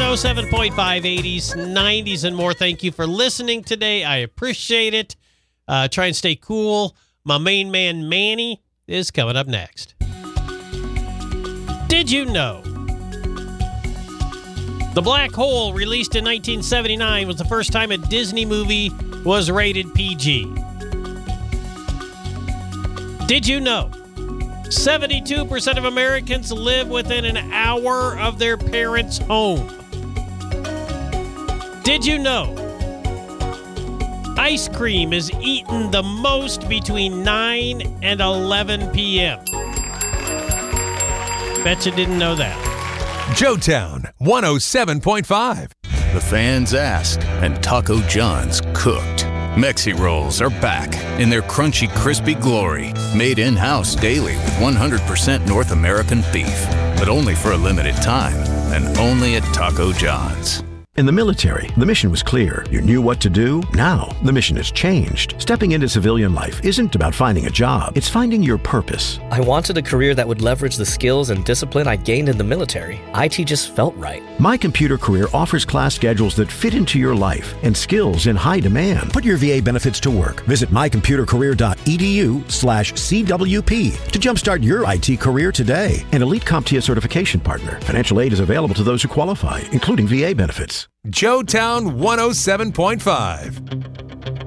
107.5, 80s, 90s, and more. Thank you for listening today. I appreciate it. Try and stay cool. My main man, Manny, is coming up next. Did you know The Black Hole, released in 1979, was the first time a Disney movie was rated PG? Did you know 72% of Americans live within an hour of their parents' home? Did you know ice cream is eaten the most between 9 and 11 p.m.? Bet you didn't know that. Joetown 107.5. The fans asked, and Taco John's cooked. Mexi Rolls are back in their crunchy, crispy glory. Made in-house daily with 100% North American beef. But only for a limited time, and only at Taco John's. In the military, the mission was clear. You knew what to do. Now, the mission has changed. Stepping into civilian life isn't about finding a job. It's finding your purpose. I wanted a career that would leverage the skills and discipline I gained in the military. IT just felt right. My Computer Career offers class schedules that fit into your life and skills in high demand. Put your VA benefits to work. Visit mycomputercareer.edu/CWP to jumpstart your IT career today. An Elite CompTIA certification partner. Financial aid is available to those who qualify, including VA benefits. Joetown 107.5.